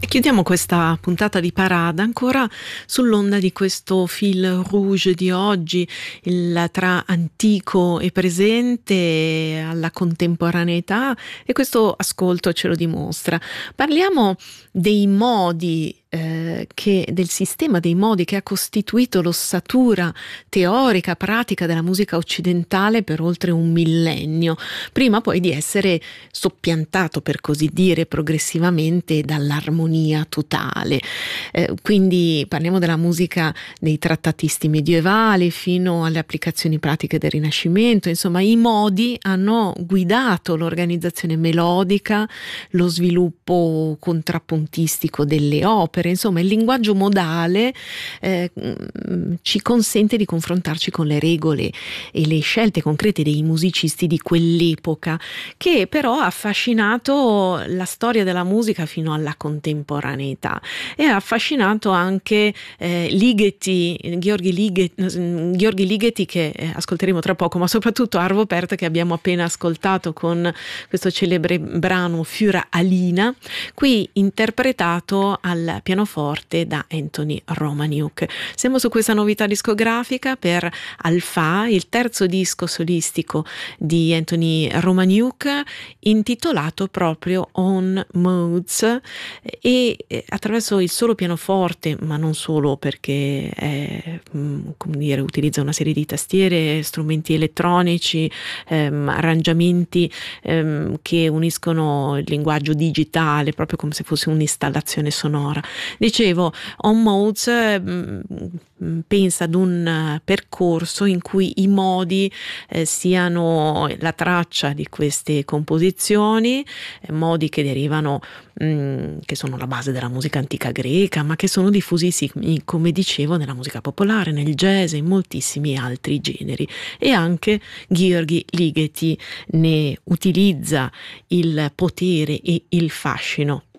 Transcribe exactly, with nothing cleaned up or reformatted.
E chiudiamo questa puntata di Parada ancora sull'onda di questo fil rouge di oggi, il tra antico e presente alla contemporaneità, e questo ascolto ce lo dimostra. Parliamo dei modi eh, che del sistema dei modi che ha costituito l'ossatura teorica, pratica della musica occidentale per oltre un millennio, prima poi di essere soppiantato, per così dire, progressivamente dall'armonia totale. Eh, quindi parliamo della musica dei trattatisti medievali fino alle applicazioni pratiche del Rinascimento. Insomma, i modi hanno guidato l'organizzazione melodica, lo sviluppo contrappuntistico delle opere. Insomma, il linguaggio modale eh, ci consente di confrontarci con le regole e le scelte concrete dei musicisti di quell'epoca, che però ha affascinato la storia della musica fino alla contemporaneità, e ha affascinato anche eh, Ligeti, Gheorghi Ligeti, Gheorghi Ligeti che eh, ascolteremo tra poco, ma soprattutto Arvo Pärt, che abbiamo appena ascoltato con questo celebre brano Für Alina, qui interpretato al pianoforte da Anthony Romaniuk. Siamo su questa novità discografica per Alpha, il terzo disco solistico di Anthony Romaniuk, intitolato proprio On Modes, e attraverso il solo pianoforte, ma non solo, perché è, come dire, utilizza una serie di tastiere, strumenti elettronici, ehm, arrangiamenti ehm, che uniscono il linguaggio digitale, proprio come se fosse un'installazione sonora. Dicevo, On Modes ehm, pensa ad un percorso in cui i modi eh, siano la traccia di queste composizioni, eh, modi che derivano, mh, che sono la base della musica antica greca, ma che sono diffusissimi, come dicevo, nella musica popolare, nel jazz e in moltissimi altri generi. E anche Gheorghi Ligeti ne utilizza il potere e il fascino